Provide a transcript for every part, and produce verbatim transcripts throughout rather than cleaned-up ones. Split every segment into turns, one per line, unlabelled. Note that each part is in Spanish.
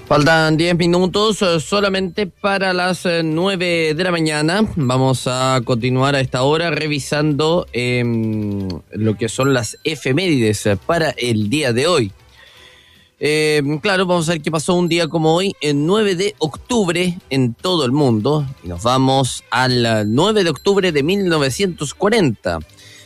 Faltan diez minutos eh, solamente para las eh, nueve de la mañana. Vamos a continuar a esta hora revisando eh, lo que son las efemérides eh, para el día de hoy. Eh, claro, vamos a ver qué pasó un día como hoy, el nueve de octubre en todo el mundo. Y nos vamos al nueve de octubre de mil novecientos cuarenta.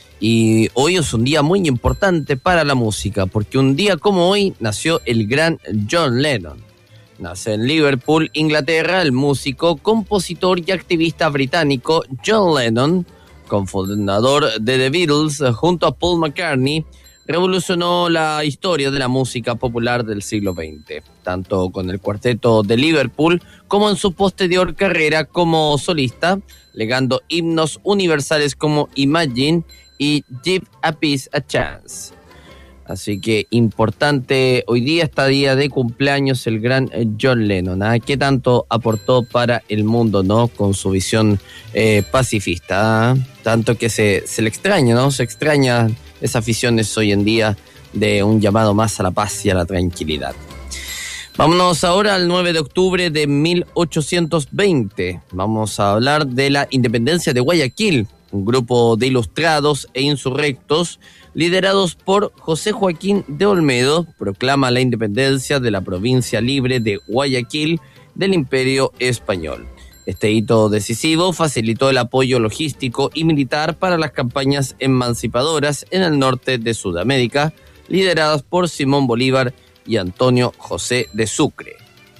Y hoy es un día muy importante para la música, porque un día como hoy nació el gran John Lennon. Nace en Liverpool, Inglaterra, el músico, compositor y activista británico John Lennon, cofundador de The Beatles junto a Paul McCartney, revolucionó la historia de la música popular del siglo veinte, tanto con el cuarteto de Liverpool como en su posterior carrera como solista, legando himnos universales como Imagine y Give a Peace a Chance. Así que importante, hoy día está día de cumpleaños el gran John Lennon, ¿eh? ¿Qué tanto aportó para el mundo, no? Con su visión eh, pacifista, ¿eh? Tanto que se, se le extraña, ¿no? Se extraña esas visiones hoy en día de un llamado más a la paz y a la tranquilidad. Vámonos ahora al nueve de octubre de mil ochocientos veinte. Vamos a hablar de la independencia de Guayaquil, un grupo de ilustrados e insurrectos liderados por José Joaquín de Olmedo, proclama la independencia de la provincia libre de Guayaquil del Imperio Español. Este hito decisivo facilitó el apoyo logístico y militar para las campañas emancipadoras en el norte de Sudamérica, lideradas por Simón Bolívar y Antonio José de Sucre.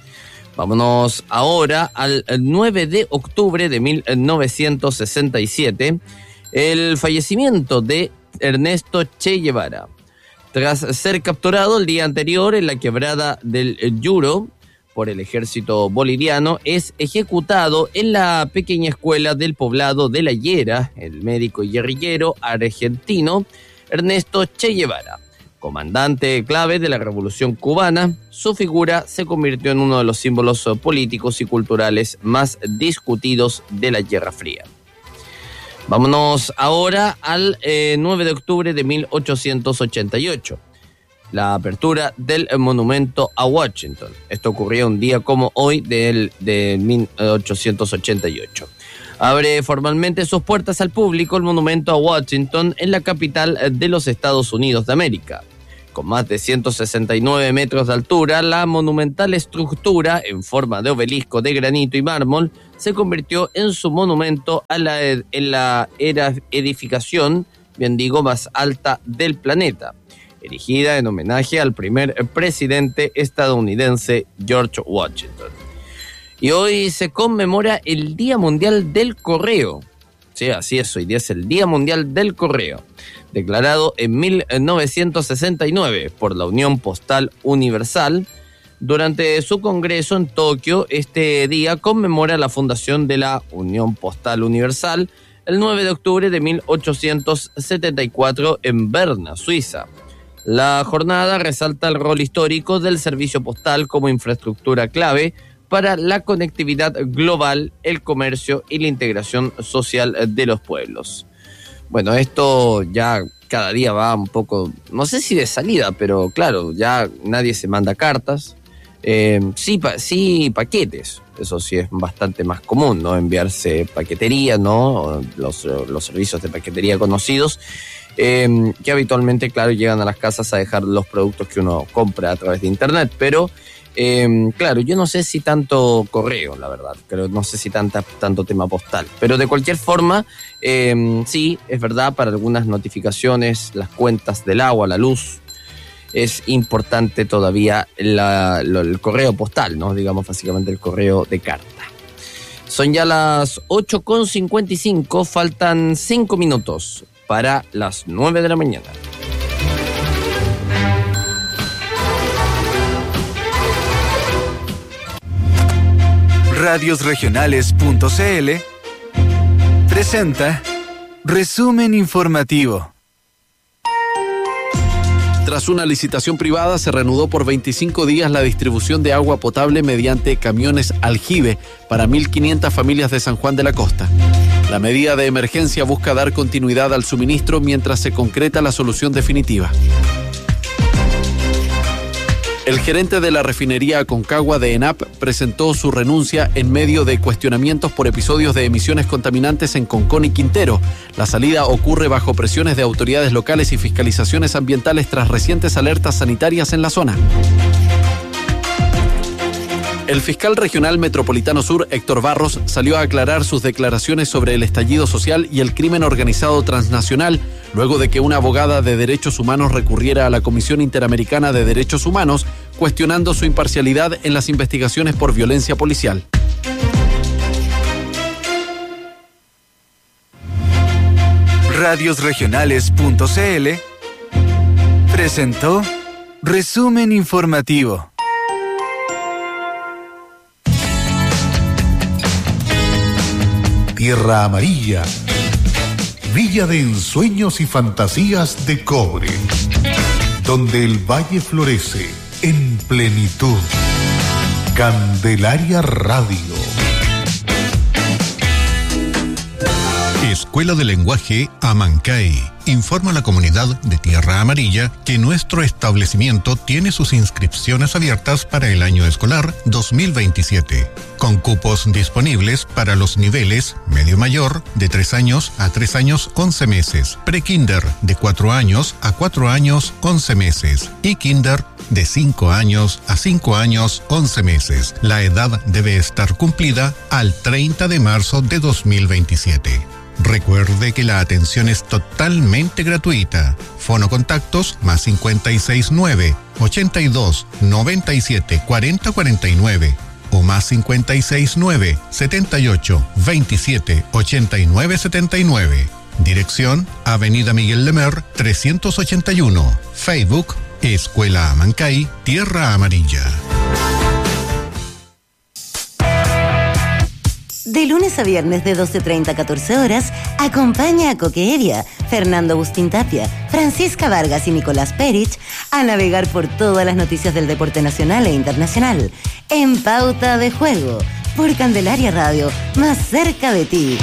Vámonos ahora al nueve de octubre de mil novecientos sesenta y siete, el fallecimiento de Ernesto Che Guevara. Tras ser capturado el día anterior en la quebrada del Yuro por el ejército boliviano, es ejecutado en la pequeña escuela del poblado de La Higuera el médico y guerrillero argentino Ernesto Che Guevara. Comandante clave de la Revolución Cubana, su figura se convirtió en uno de los símbolos políticos y culturales más discutidos de la Guerra Fría. Vámonos ahora al eh, nueve de octubre de mil ochocientos ochenta y ocho, la apertura del monumento a Washington. Esto ocurrió un día como hoy del, de mil ochocientos ochenta y ocho. Abre formalmente sus puertas al público el monumento a Washington en la capital de los Estados Unidos de América. Con más de ciento sesenta y nueve metros de altura, la monumental estructura en forma de obelisco de granito y mármol se convirtió en su monumento a la, en la era edificación, bien digo, más alta del planeta, erigida en homenaje al primer presidente estadounidense George Washington. Y hoy se conmemora el Día Mundial del Correo. Sí, así es, hoy día es el Día Mundial del Correo, declarado en mil novecientos sesenta y nueve por la Unión Postal Universal. Durante su congreso en Tokio, este día conmemora la fundación de la Unión Postal Universal el nueve de octubre de mil ochocientos setenta y cuatro en Berna, Suiza. La jornada resalta el rol histórico del servicio postal como infraestructura clave para la conectividad global, el comercio y la integración social de los pueblos. Bueno, esto ya cada día va un poco, no sé si de salida, pero claro, ya nadie se manda cartas. Eh, sí, pa, sí, paquetes, eso sí es bastante más común, ¿no? Enviarse paquetería, ¿no? Los, los servicios de paquetería conocidos, eh, que habitualmente, claro, llegan a las casas a dejar los productos que uno compra a través de internet, pero Eh, claro, yo no sé si tanto correo, la verdad, pero no sé si tanta, tanto tema postal, pero de cualquier forma, eh, sí, es verdad, para algunas notificaciones, las cuentas del agua, la luz, es importante todavía la, lo, el correo postal, ¿no? Digamos básicamente el correo de carta. Son ya las ocho con cincuenta y cinco, faltan cinco minutos para las nueve de la mañana.
radios regionales punto c l presenta Resumen Informativo.
Tras una licitación privada, se reanudó por veinticinco días la distribución de agua potable mediante camiones aljibe para mil quinientas familias de San Juan de la Costa. La medida de emergencia busca dar continuidad al suministro mientras se concreta la solución definitiva. El gerente de la refinería Aconcagua de ENAP presentó su renuncia en medio de cuestionamientos por episodios de emisiones contaminantes en Concón y Quintero. La salida ocurre bajo presiones de autoridades locales y fiscalizaciones ambientales tras recientes alertas sanitarias en la zona. El fiscal regional metropolitano sur, Héctor Barros, salió a aclarar sus declaraciones sobre el estallido social y el crimen organizado transnacional, luego de que una abogada de derechos humanos recurriera a la Comisión Interamericana de Derechos Humanos, cuestionando su imparcialidad en las investigaciones por violencia policial.
radiosregionales punto c l presentó Resumen Informativo.
Tierra Amarilla, villa de ensueños y fantasías de cobre, donde el valle florece en plenitud. Candelaria Radio.
Escuela de Lenguaje Amancay informa a la comunidad de Tierra Amarilla que nuestro establecimiento tiene sus inscripciones abiertas para el año escolar dos mil veintisiete, con cupos disponibles para los niveles medio mayor de tres años a tres años once meses, prekinder de cuatro años a cuatro años once meses y kinder de cinco años a cinco años once meses. La edad debe estar cumplida al treinta de marzo de dos mil veintisiete. Recuerde que la atención es totalmente gratuita. Fono contactos más cinco seis nueve, ochenta y dos, noventa y siete, cuarenta cuarenta y nueve o más cinco seis nueve, setenta y ocho, veintisiete, ochenta y nueve setenta y nueve. Dirección Avenida Miguel Lemer trescientos ochenta y uno. Facebook Escuela Amancay, Tierra Amarilla.
De lunes a viernes de doce treinta a catorce horas, acompaña a Coque Evia, Fernando Agustín Tapia, Francisca Vargas y Nicolás Perich a navegar por todas las noticias del deporte nacional e internacional, en Pauta de Juego, por Candelaria Radio, más cerca de ti.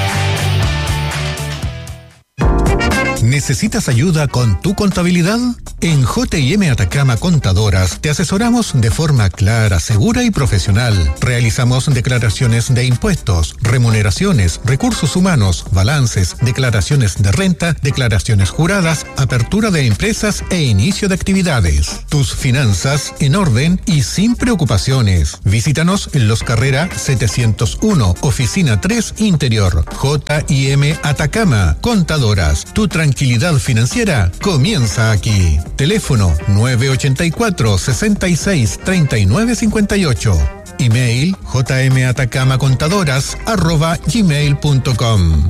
¿Necesitas ayuda con tu contabilidad? En J y M Atacama Contadoras te asesoramos de forma clara, segura y profesional. Realizamos declaraciones de impuestos, remuneraciones, recursos humanos, balances, declaraciones de renta, declaraciones juradas, apertura de empresas e inicio de actividades. Tus finanzas en orden y sin preocupaciones. Visítanos en Los Carrera setecientos uno, Oficina tres Interior. J y M Atacama Contadoras. Tu tranquilidad financiera comienza aquí. Teléfono nueve ochenta y cuatro, sesenta y seis, treinta y nueve cincuenta y ocho. Email jmatacamacontadoras arroba gmail punto com.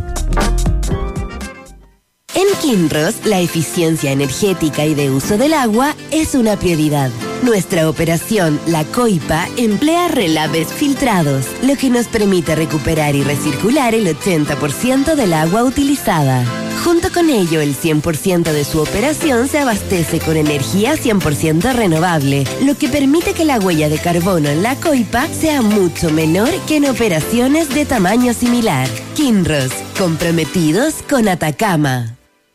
En Kinross, la eficiencia energética y de uso del agua es una prioridad. Nuestra operación, la Coipa, emplea relaves filtrados, lo que nos permite recuperar y recircular el ochenta por ciento del agua utilizada. Junto con ello, el cien por ciento de su operación se abastece con energía cien por ciento renovable, lo que permite que la huella de carbono en la Coipa sea mucho menor que en operaciones de tamaño similar. Kinross, comprometidos con Atacama.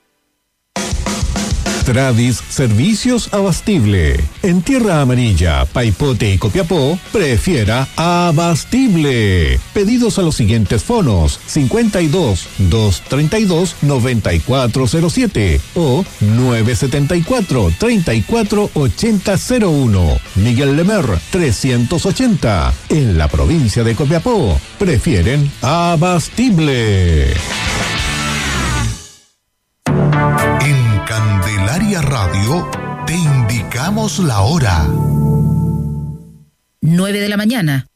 Tradis Servicios Abastible. En Tierra Amarilla, Paipote y Copiapó, prefiera Abastible. Pedidos a los siguientes fonos: cincuenta y dos, doscientos treinta y dos, noventa y cuatro cero siete o nueve setenta y cuatro, treinta y cuatro ochenta cero uno. Miguel Lemer trescientos ochenta. En la provincia de Copiapó, prefieren Abastible.
Candelaria Radio, te indicamos la hora.
nueve de la mañana,